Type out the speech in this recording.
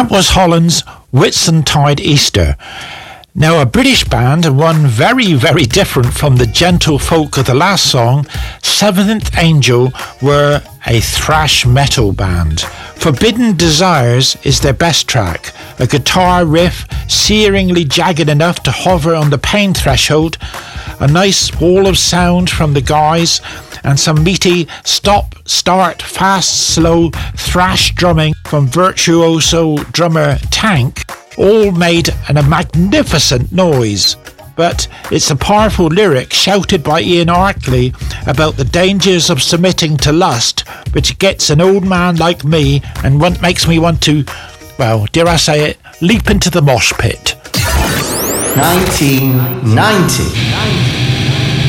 That was Holland's Whitsuntide Easter. Now, a British band, and one very, very different from the gentle folk of the last song, Seventh Angel were a thrash metal band. Forbidden Desires is their best track, a guitar riff searingly jagged enough to hover on the pain threshold, a nice wall of sound from the guys, and some meaty stop, start, fast, slow thrash drumming from virtuoso drummer Tank, all made a magnificent noise. But it's a powerful lyric shouted by Ian Artley about the dangers of submitting to lust, which gets an old man like me and makes me want to, well, dare I say it, leap into the mosh pit. 1990.